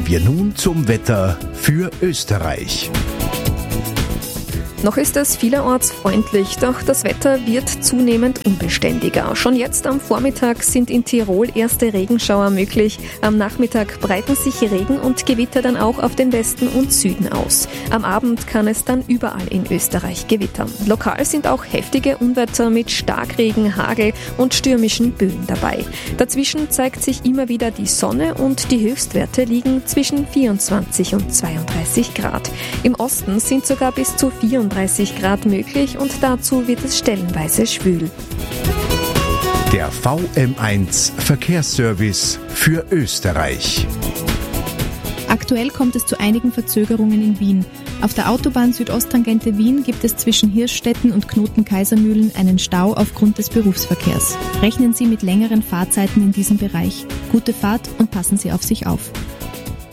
Kommen wir nun zum Wetter für Österreich. Noch ist es vielerorts freundlich, doch das Wetter wird zunehmend unbeständiger. Schon jetzt am Vormittag sind in Tirol erste Regenschauer möglich. Am Nachmittag breiten sich Regen und Gewitter dann auch auf den Westen und Süden aus. Am Abend kann es dann überall in Österreich gewittern. Lokal sind auch heftige Unwetter mit Starkregen, Hagel und stürmischen Böen dabei. Dazwischen zeigt sich immer wieder die Sonne und die Höchstwerte liegen zwischen 24 und 32 Grad. Im Osten sind sogar bis zu 34 Grad möglich und dazu wird es stellenweise schwül. Der VM1 Verkehrsservice für Österreich. Aktuell kommt es zu einigen Verzögerungen in Wien. Auf der Autobahn Südosttangente Wien gibt es zwischen Hirschstetten und Knoten-Kaisermühlen einen Stau aufgrund des Berufsverkehrs. Rechnen Sie mit längeren Fahrzeiten in diesem Bereich. Gute Fahrt und passen Sie auf sich auf.